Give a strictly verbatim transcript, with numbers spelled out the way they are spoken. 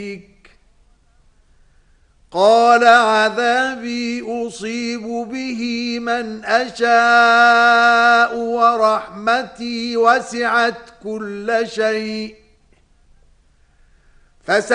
قال عذابي أصيب به من أشاء ورحمتي وسعت كل شيء